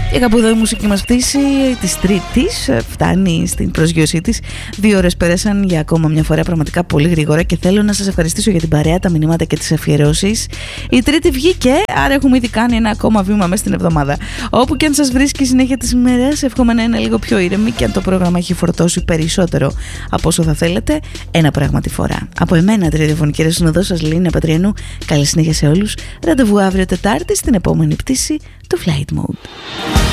Και κάπου εδώ η μουσική μας πτήση της Τρίτης φτάνει στην προσγείωσή της. 2 ώρες πέρασαν για ακόμα μια φορά πραγματικά πολύ γρήγορα και θέλω να σας ευχαριστήσω για την παρέα, τα μηνύματα και τις αφιερώσεις. Η Τρίτη βγήκε, άρα έχουμε ήδη κάνει ένα ακόμα βήμα μέσα στην εβδομάδα. Όπου και αν σας βρίσκει η συνέχεια της ημέρας, εύχομαι να είναι λίγο πιο ήρεμη και αν το πρόγραμμα έχει φορτώσει περισσότερο από όσο θα θέλετε, ένα πράγμα τη φορά. Από εμένα, τηλεφωνική ρεσουνοδό σας, Λίνα Πατριανού, καλή συνέχεια σε όλους. Ραντεβού αύριο Τετάρτη στην επόμενη πτήση του Flight Mode.